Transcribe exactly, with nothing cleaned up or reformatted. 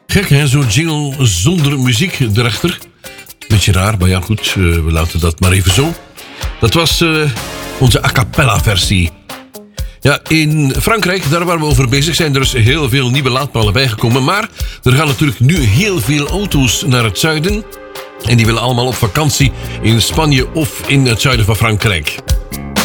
Gek hè, zo'n jingle zonder muziek erachter. Beetje raar, maar ja goed, uh, we laten dat maar even zo. Dat was uh, onze a cappella versie. Ja, in Frankrijk, daar waar we over bezig zijn, er is heel veel nieuwe laadpalen bijgekomen. Maar er gaan natuurlijk nu heel veel auto's naar het zuiden. En die willen allemaal op vakantie in Spanje of in het zuiden van Frankrijk.